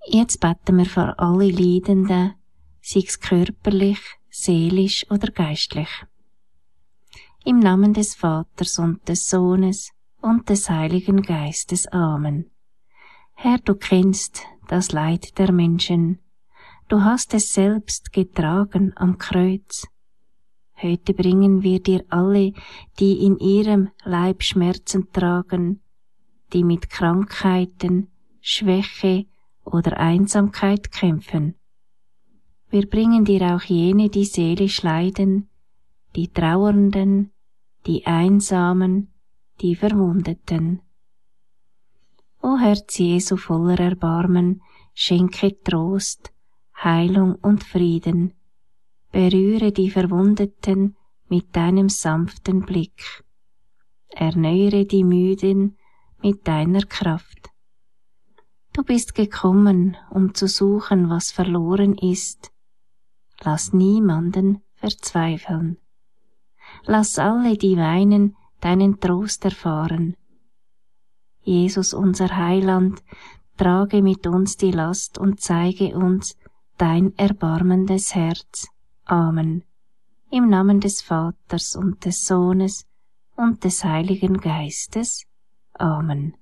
Jetzt beten wir für alle Leidenden, sei es körperlich, seelisch oder geistlich. Im Namen des Vaters und des Sohnes und des Heiligen Geistes. Amen. Herr, du kennst das Leid der Menschen. Du hast es selbst getragen am Kreuz. Heute bringen wir dir alle, die in ihrem Leib Schmerzen tragen, die mit Krankheiten, Schwäche oder Einsamkeit kämpfen. Wir bringen dir auch jene, die seelisch leiden, die Trauernden, die Einsamen, die Verwundeten. O Herz Jesu voller Erbarmen, schenke Trost, Heilung und Frieden. Berühre die Verwundeten mit deinem sanften Blick. Erneuere die Müden mit deiner Kraft. Du bist gekommen, um zu suchen, was verloren ist. Lass niemanden verzweifeln. Lass alle, die weinen, deinen Trost erfahren. Jesus, unser Heiland, trage mit uns die Last und zeige uns dein erbarmendes Herz. Amen. Im Namen des Vaters und des Sohnes und des Heiligen Geistes. Amen.